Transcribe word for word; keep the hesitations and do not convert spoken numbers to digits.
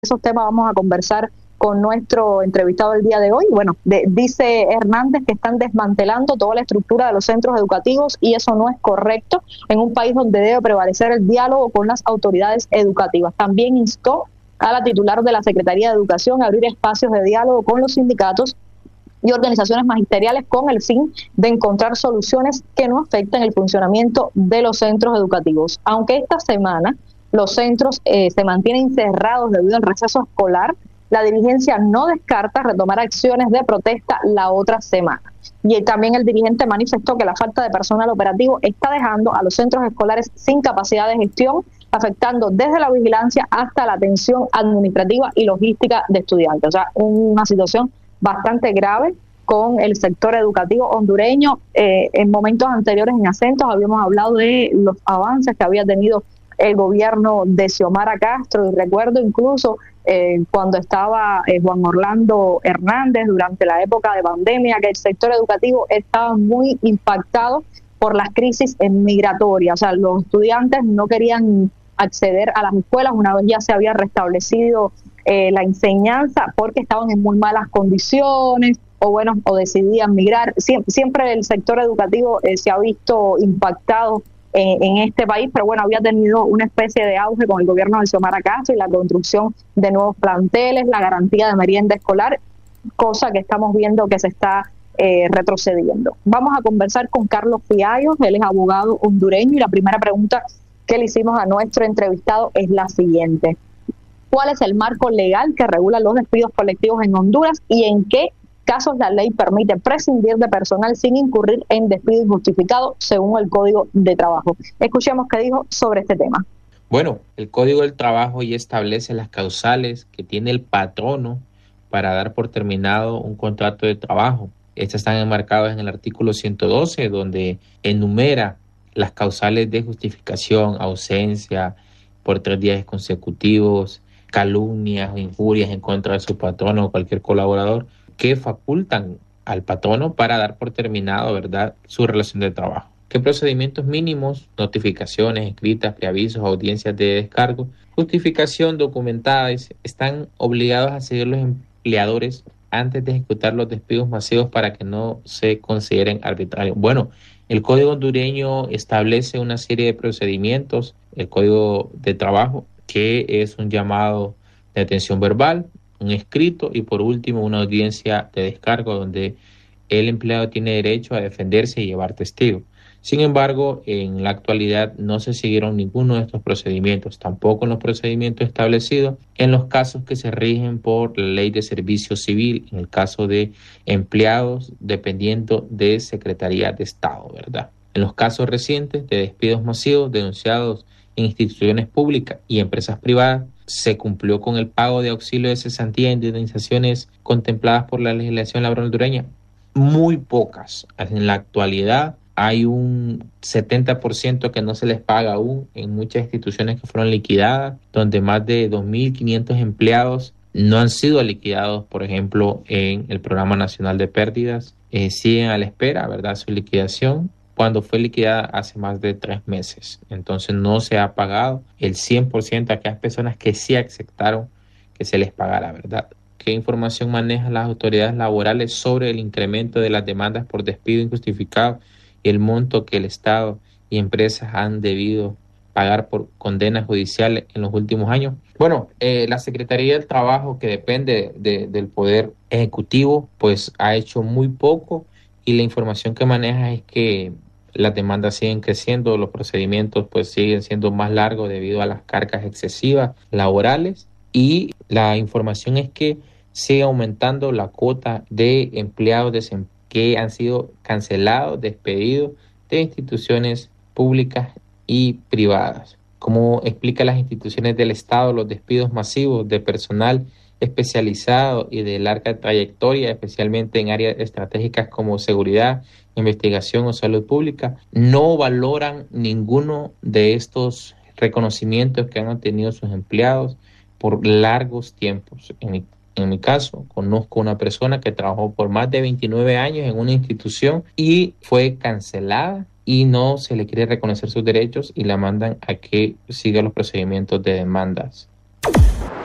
esos temas vamos a conversar con nuestro entrevistado el día de hoy. Bueno, de, dice Hernández que están desmantelando toda la estructura de los centros educativos y eso no es correcto en un país donde debe prevalecer el diálogo con las autoridades educativas. También instó a la titular de la Secretaría de Educación a abrir espacios de diálogo con los sindicatos y organizaciones magisteriales con el fin de encontrar soluciones que no afecten el funcionamiento de los centros educativos. Aunque esta semana los centros eh, se mantienen cerrados debido al receso escolar, la dirigencia no descarta retomar acciones de protesta la otra semana. Y también el dirigente manifestó que la falta de personal operativo está dejando a los centros escolares sin capacidad de gestión, afectando desde la vigilancia hasta la atención administrativa y logística de estudiantes. O sea, una situación bastante grave con el sector educativo hondureño. Eh, en momentos anteriores en Acentos habíamos hablado de los avances que había tenido el gobierno de Xiomara Castro, y recuerdo incluso eh, cuando estaba eh, Juan Orlando Hernández durante la época de pandemia, que el sector educativo estaba muy impactado por las crisis migratorias. O sea, los estudiantes no querían acceder a las escuelas una vez ya se había restablecido eh, la enseñanza, porque estaban en muy malas condiciones o bueno, o decidían migrar. Siempre, siempre el sector educativo eh, se ha visto impactado En, en este país, pero bueno, había tenido una especie de auge con el gobierno de Xiomara Castro y la construcción de nuevos planteles, la garantía de merienda escolar, cosa que estamos viendo que se está eh, retrocediendo. Vamos a conversar con Carlos Fiallos, él es abogado hondureño, y la primera pregunta que le hicimos a nuestro entrevistado es la siguiente: ¿cuál es el marco legal que regula los despidos colectivos en Honduras y en qué casos la ley permite prescindir de personal sin incurrir en despido injustificado según el Código de Trabajo? Escuchemos qué dijo sobre este tema. Bueno, el Código del Trabajo ya establece las causales que tiene el patrono para dar por terminado un contrato de trabajo. Estas están enmarcadas en el artículo ciento doce, donde enumera las causales de justificación: ausencia por tres días consecutivos, calumnias o injurias en contra de su patrono o cualquier colaborador, que facultan al patrono para dar por terminado, ¿verdad?, su relación de trabajo. ¿Qué procedimientos mínimos? Notificaciones escritas, preavisos, audiencias de descargo, justificación documentada, están obligados a seguir los empleadores antes de ejecutar los despidos masivos para que no se consideren arbitrarios. Bueno, el Código hondureño establece una serie de procedimientos, el Código de Trabajo, que es un llamado de atención verbal, un escrito y por último una audiencia de descargo donde el empleado tiene derecho a defenderse y llevar testigos. Sin embargo, en la actualidad no se siguieron ninguno de estos procedimientos, tampoco en los procedimientos establecidos en los casos que se rigen por la Ley de Servicio Civil, en el caso de empleados dependiendo de Secretaría de Estado, ¿verdad? En los casos recientes de despidos masivos denunciados en instituciones públicas y empresas privadas, se cumplió con el pago de auxilio de cesantía e indemnizaciones contempladas por la legislación laboral hondureña. Muy pocas. En la actualidad hay un setenta por ciento que no se les paga aún en muchas instituciones que fueron liquidadas, donde más de dos mil quinientos empleados no han sido liquidados, por ejemplo, en el Programa Nacional de Pérdidas. Eh, siguen a la espera, ¿verdad?, su liquidación, cuando fue liquidada hace más de tres meses. Entonces no se ha pagado el cien por ciento a aquellas personas que sí aceptaron que se les pagara, ¿verdad? ¿Qué información manejan las autoridades laborales sobre el incremento de las demandas por despido injustificado y el monto que el Estado y empresas han debido pagar por condenas judiciales en los últimos años? Bueno, eh, la Secretaría del Trabajo, que depende de, del Poder Ejecutivo, pues ha hecho muy poco, y la información que maneja es que las demandas siguen creciendo, los procedimientos pues siguen siendo más largos debido a las cargas excesivas laborales, y la información es que sigue aumentando la cuota de empleados desem- que han sido cancelados, despedidos de instituciones públicas y privadas. Como explica las instituciones del Estado, los despidos masivos de personal especializado y de larga trayectoria, especialmente en áreas estratégicas como seguridad, investigación o salud pública, no valoran ninguno de estos reconocimientos que han obtenido sus empleados por largos tiempos. En mi, en mi caso, conozco una persona que trabajó por más de veintinueve años en una institución y fue cancelada y no se le quiere reconocer sus derechos y la mandan a que siga los procedimientos de demandas.